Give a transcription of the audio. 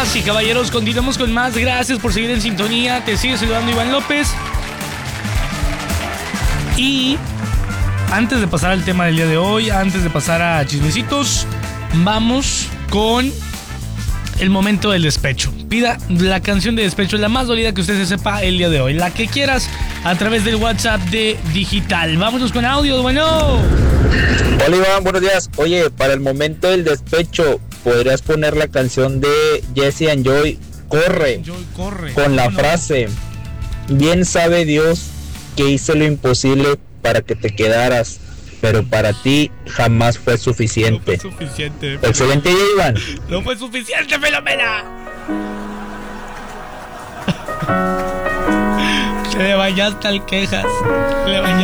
Damas y caballeros, continuamos con más. Gracias por seguir en sintonía. Te sigue saludando Iván López. Y antes de pasar al tema del día de hoy, antes de pasar a chismecitos, vamos con el momento del despecho. Pida la canción de despecho, la más dolida que usted se sepa el día de hoy, la que quieras, a través del WhatsApp de Digital. Vámonos con audio, bueno. Hola Iván, buenos días. Oye, para el momento del despecho, ¿podrías poner la canción de Jesse and Joy, Corre? Corre. Con la frase, bien sabe Dios que hice lo imposible para que te quedaras, pero para ti jamás fue suficiente. No fue suficiente. Excelente día, Iván. No fue suficiente, Filomena. Se le bañaste al quejas. Le bañaste.